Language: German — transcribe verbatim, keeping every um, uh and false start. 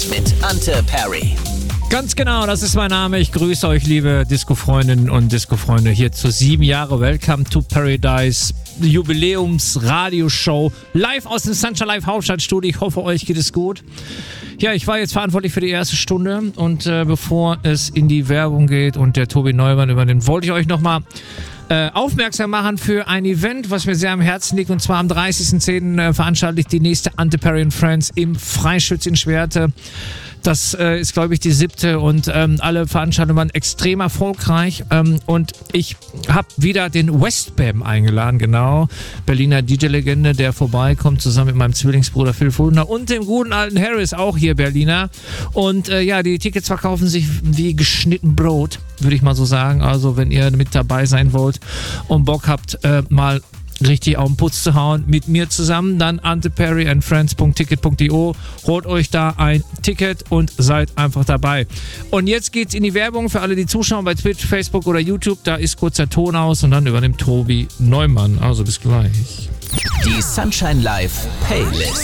Playlist mit Ante Perry. Ganz genau, das ist mein Name. Ich grüße euch, liebe Disco-Freundinnen und Disco-Freunde, hier zur sieben Jahre Welcome to Paradise Jubiläums-Radioshow live aus dem Sunshine Live Hauptstadtstudio. Ich hoffe, euch geht es gut. Ja, ich war jetzt verantwortlich für die erste Stunde und äh, bevor es in die Werbung geht und der Tobi Neumann übernimmt, wollte ich euch nochmal äh, aufmerksam machen für ein Event, was mir sehr am Herzen liegt, und zwar am dreißigsten zehnten Äh, veranstalte ich die nächste Ante Perry and Friends im Freischütz in Schwerte. Das äh, ist, glaube ich, die siebte und ähm, alle Veranstaltungen waren extrem erfolgreich. Ähm, und ich habe wieder den Westbam eingeladen, genau. Berliner D J-Legende, der vorbeikommt, zusammen mit meinem Zwillingsbruder Phil Fulner und dem guten alten Harris, auch hier Berliner. Und äh, ja, die Tickets verkaufen sich wie geschnitten Brot, würde ich mal so sagen. Also, wenn ihr mit dabei sein wollt und Bock habt, äh, mal richtig auf den Putz zu hauen mit mir zusammen, dann anteperry and friends punkt ticket punkt io. Holt euch da ein Ticket und seid einfach dabei. Und jetzt geht's in die Werbung für alle, die zuschauen bei Twitch, Facebook oder YouTube. Da ist kurz der Ton aus und dann übernimmt Tobi Neumann. Also bis gleich. Die Sunshine Live Playlist.